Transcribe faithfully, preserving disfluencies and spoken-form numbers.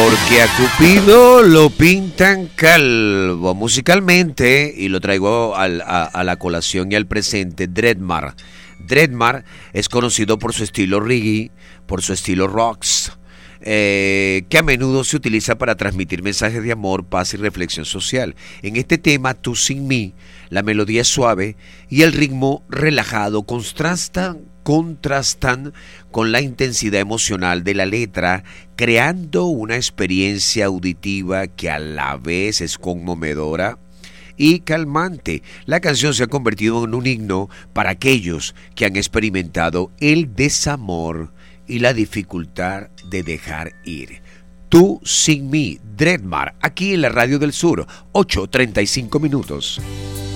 Porque a Cupido lo pintan calvo musicalmente, y lo traigo al, a, a la colación y al presente. Dreadmar. Dreadmar es conocido por su estilo reggae, por su estilo rocks, eh, que a menudo se utiliza para transmitir mensajes de amor, paz y reflexión social. En este tema, Tú sin mí, la melodía es suave y el ritmo relajado contrastan, contrastan con la intensidad emocional de la letra, creando una experiencia auditiva que a la vez es conmovedora y calmante. La canción se ha convertido en un himno para aquellos que han experimentado el desamor y la dificultad de dejar ir. Tú sin mí, Dreadmar, aquí en la Radio del Sur, ocho treinta y cinco minutos.